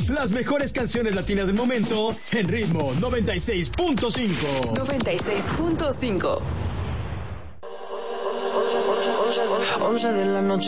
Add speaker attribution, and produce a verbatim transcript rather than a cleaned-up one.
Speaker 1: Ponemos las mejores canciones latinas del momento en Ritmo noventa y seis punto cinco.
Speaker 2: noventa y seis punto cinco.
Speaker 3: once de la noche